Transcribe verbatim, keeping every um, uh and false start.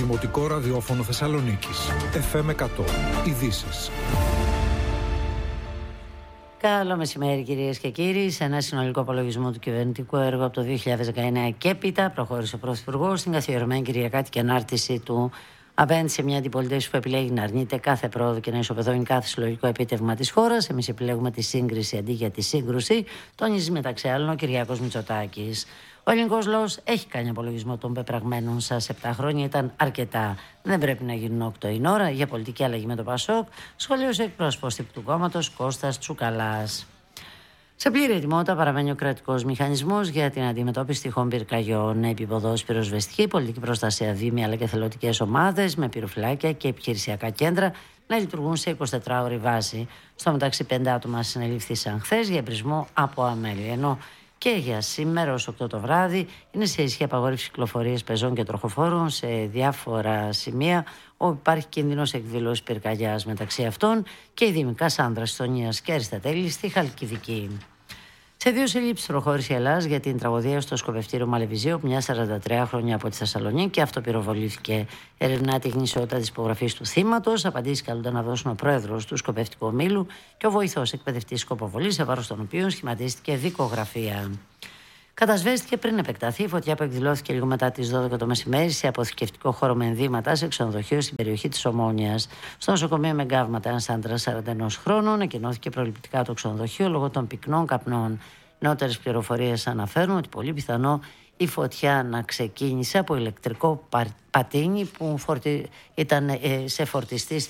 Δημοτικό Ραδιόφωνο Θεσσαλονίκης. εφ εμ εκατό. Ειδήσεις. Καλό μεσημέρι, κυρίες και κύριοι. Σε ένα συνολικό απολογισμό του κυβερνητικού έργου από το δύο χιλιάδες δεκαεννέα και έπειτα, προχώρησε ο Πρωθυπουργός στην καθιερωμένη κυριακάτικη ανάρτηση του απέναντι σε μια αντιπολίτευση που επιλέγει να αρνείται κάθε πρόοδο και να ισοπεδώνει κάθε συλλογικό επίτευγμα της χώρας. Εμείς επιλέγουμε τη σύγκριση αντί για τη σύγκρουση, τονίζει μεταξύ άλλων ο Κυριάκος Μητσοτάκης. Ο ελληνικός λαός έχει κάνει απολογισμό των πεπραγμένων σας επτά χρόνια, ήταν αρκετά. Δεν πρέπει να γίνουν οκτώ η ώρα για πολιτική αλλαγή με το Πασόκ, σχολίωσε εκπρόσωπος τύπου του κόμματος Κώστας Τσουκαλάς. Σε πλήρη ετοιμότητα παραμένει ο κρατικός μηχανισμός για την αντιμετώπιση τυχών πυρκαγιών, επίποδος πυροσβεστική, πολιτική προστασία, δήμοι αλλά και θελωτικές ομάδες με πυροφυλάκια και επιχειρησιακά κέντρα να λειτουργούν σε εικοσιτετράωρη βάση. Στο μεταξύ, πέντε άτομα συνελήφθησαν χθες για εμπρισμό από αμέλεια. Ενώ και για σήμερα ως οκτώ το βράδυ είναι σε ισχύ απαγόρευση κυκλοφορίας πεζών και τροχοφόρων σε διάφορα σημεία όπου υπάρχει κίνδυνος εκδήλωσης πυρκαγιάς, μεταξύ αυτών και η Δήμη Κασάνδρας, Ιστονίας και Αριστατέλη στη Χαλκιδική. Σε δύο συλλήψεις προχώρησε η Ελλάδα για την τραγωδία στο σκοπευτήριο Μαλεβιζίου, που μια σαραντατριάχρονη από τη Θεσσαλονίκη αυτοπυροβολήθηκε. Ερευνά τη γνησιότητα της υπογραφής του θύματος. Απαντήσεις καλούνται να δώσουν ο πρόεδρος του σκοπευτικού ομίλου και ο βοηθός εκπαιδευτής σκοποβολής, σε βάρος των οποίων σχηματίστηκε δικογραφία. Κατασβέστηκε πριν επεκταθεί η φωτιά που εκδηλώθηκε λίγο μετά τις δώδεκα το μεσημέρι σε αποθηκευτικό χώρο με ενδύματα σε ξενοδοχείο στην περιοχή της Ομόνοιας. Στο νοσοκομείο με εγκάβματα, ένας άντρας σαράντα ενός χρόνων ανακοινώθηκε προληπτικά το ξενοδοχείο λόγω των πυκνών καπνών. Νεότερες πληροφορίες αναφέρουν ότι πολύ πιθανό η φωτιά να ξεκίνησε από ηλεκτρικό πατίνι που φορτι... ήταν σε φορτιστή στη